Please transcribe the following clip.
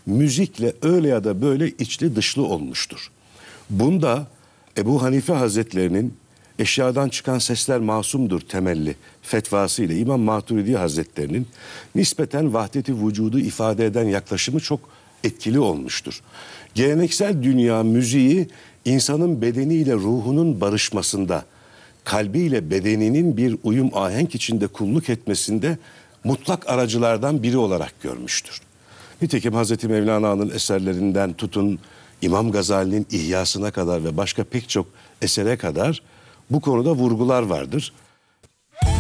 müzikle öyle ya da böyle içli dışlı olmuştur. Bunda Ebu Hanife Hazretlerinin eşyadan çıkan sesler masumdur temelli fetvası ile İmam Maturidi Hazretlerinin nispeten vahdeti vücudu ifade eden yaklaşımı çok etkili olmuştur. Geleneksel dünya müziği insanın bedeniyle ruhunun barışmasında, kalbiyle bedeninin bir uyum ahenk içinde kulluk etmesinde mutlak aracılardan biri olarak görmüştür. Nitekim Hazreti Mevlana'nın eserlerinden tutun İmam Gazali'nin İhyasına kadar ve başka pek çok esere kadar bu konuda vurgular vardır.